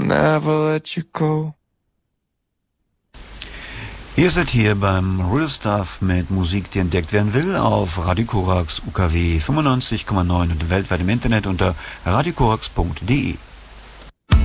never let you go. Ihr seid hier beim Real Stuff mit Musik, die entdeckt werden will, auf Radio Korax UKW 95,9 und weltweit im Internet unter radiokorax.de.